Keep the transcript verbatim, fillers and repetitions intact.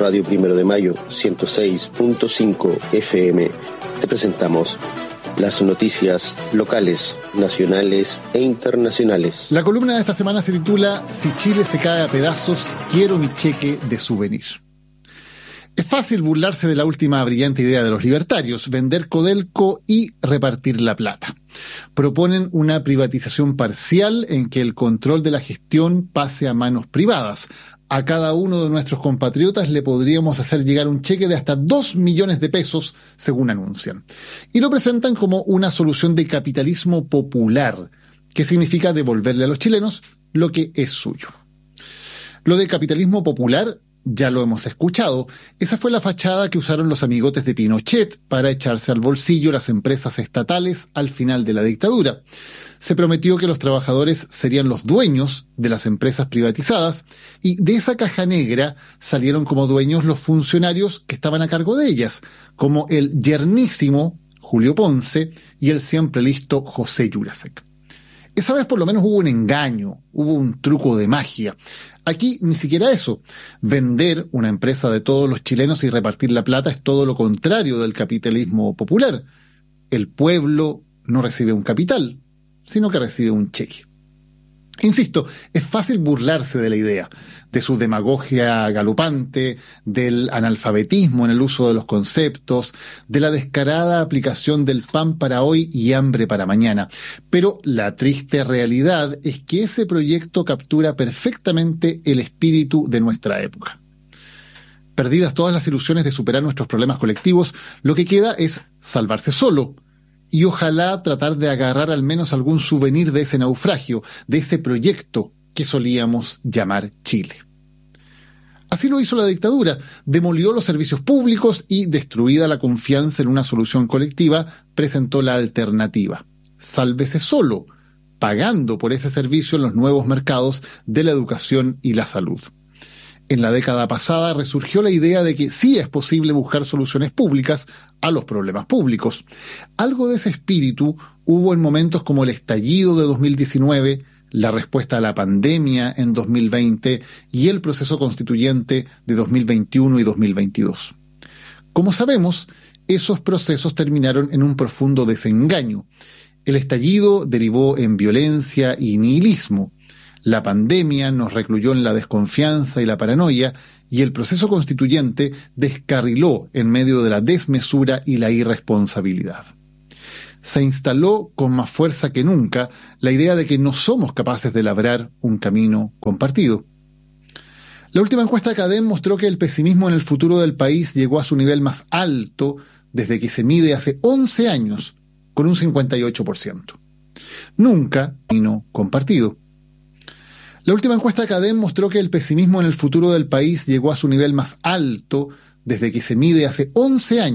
Radio Primero de Mayo ciento seis punto cinco F M te presentamos las noticias locales, nacionales e internacionales. La columna de esta semana se titula Si Chile se cae a pedazos, quiero mi cheque de souvenir. Es fácil burlarse de la última brillante idea de los libertarios, vender Codelco y repartir la plata. Proponen una privatización parcial en que el control de la gestión pase a manos privadas. A cada uno de nuestros compatriotas le podríamos hacer llegar un cheque de hasta dos millones de pesos, según anuncian. Y lo presentan como una solución de capitalismo popular, que significa devolverle a los chilenos lo que es suyo. Lo de capitalismo popular ya lo hemos escuchado. Esa fue la fachada que usaron los amigotes de Pinochet para echarse al bolsillo las empresas estatales al final de la dictadura. Se prometió que los trabajadores serían los dueños de las empresas privatizadas y de esa caja negra salieron como dueños los funcionarios que estaban a cargo de ellas, como el yernísimo Julio Ponce y el siempre listo José Jurasek. Esa vez por lo menos hubo un engaño, hubo un truco de magia. Aquí ni siquiera eso. Vender una empresa de todos los chilenos y repartir la plata es todo lo contrario del capitalismo popular. El pueblo no recibe un capital, sino que recibe un cheque. Insisto, es fácil burlarse de la idea, de su demagogia galopante, del analfabetismo en el uso de los conceptos, de la descarada aplicación del pan para hoy y hambre para mañana. Pero la triste realidad es que ese proyecto captura perfectamente el espíritu de nuestra época. Perdidas todas las ilusiones de superar nuestros problemas colectivos, lo que queda es salvarse solo, y ojalá tratar de agarrar al menos algún souvenir de ese naufragio, de ese proyecto que solíamos llamar Chile. Así lo hizo la dictadura, demolió los servicios públicos y, destruida la confianza en una solución colectiva, presentó la alternativa. Sálvese solo, pagando por ese servicio en los nuevos mercados de la educación y la salud. En la década pasada resurgió la idea de que sí es posible buscar soluciones públicas a los problemas públicos. Algo de ese espíritu hubo en momentos como el estallido de dos mil diecinueve, la respuesta a la pandemia en dos mil veinte y el proceso constituyente de dos mil veintiuno y dos mil veintidós. Como sabemos, esos procesos terminaron en un profundo desengaño. El estallido derivó en violencia y nihilismo. La pandemia nos recluyó en la desconfianza y la paranoia, y el proceso constituyente descarriló en medio de la desmesura y la irresponsabilidad. Se instaló con más fuerza que nunca la idea de que no somos capaces de labrar un camino compartido. La última encuesta de CADEM mostró que el pesimismo en el futuro del país llegó a su nivel más alto desde que se mide hace once años, con un cincuenta y ocho por ciento. Nunca camino compartido. La última encuesta de CADEM mostró que el pesimismo en el futuro del país llegó a su nivel más alto desde que se mide hace once años.